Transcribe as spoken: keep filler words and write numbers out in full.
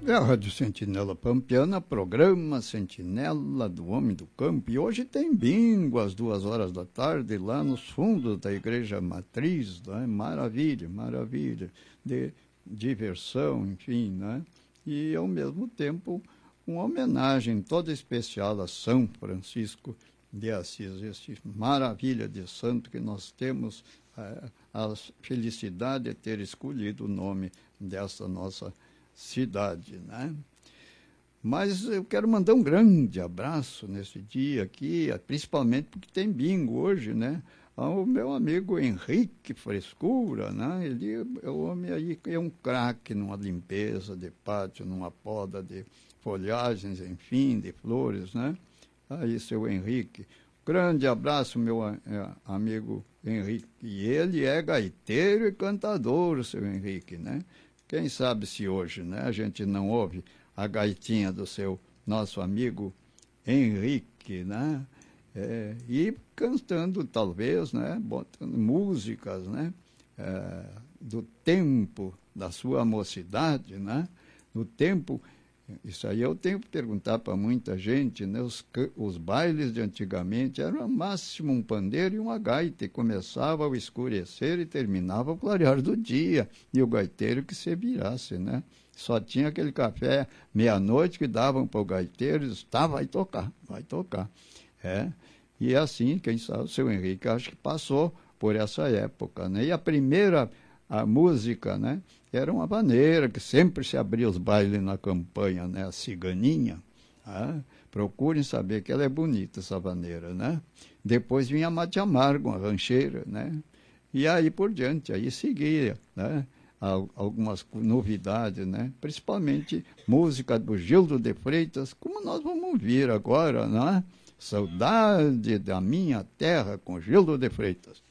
É a Rádio Sentinela Pampiana, programa Sentinela do Homem do Campo. E hoje tem bingo às duas horas da tarde, lá nos fundos da Igreja Matriz. Né? Maravilha, maravilha. De diversão, enfim. Né? E, ao mesmo tempo, uma homenagem toda especial a São Francisco de Assis, este maravilha de santo que nós temos é, a felicidade de ter escolhido o nome dessa nossa cidade, né? Mas eu quero mandar um grande abraço nesse dia aqui, principalmente porque tem bingo hoje, né? Ao meu amigo Henrique Frescura, né? Ele é um homem aí, é um craque numa limpeza de pátio, numa poda de folhagens, enfim, de flores, né? Aí, seu Henrique. Grande abraço, meu é, amigo Henrique. E ele é gaiteiro e cantador, seu Henrique, né? Quem sabe se hoje, né, a gente não ouve a gaitinha do seu nosso amigo Henrique, né? É, e cantando, talvez, né, botando músicas, né, é, do tempo da sua mocidade, né? Do tempo. Isso aí eu tenho que perguntar para muita gente, né? Os, os bailes de antigamente eram no máximo um pandeiro e uma gaita, e começava ao escurecer e terminava ao clarear do dia, e o gaiteiro que se virasse, né? Só tinha aquele café meia-noite que davam para o gaiteiro e disse, tá, vai tocar, vai tocar. É. E assim, quem sabe, o seu Henrique acho que passou por essa época, né? E a primeira a música, né? Era uma vaneira que sempre se abria os bailes na campanha, né? A ciganinha. Ah, procurem saber que ela é bonita, essa vaneira, né? Depois vinha a Mate Amargo, uma rancheira, né? E aí por diante, aí seguia, né? Algumas novidades, né? Principalmente música do Gildo de Freitas, como nós vamos ouvir agora, né? Saudade da minha terra, com Gildo de Freitas.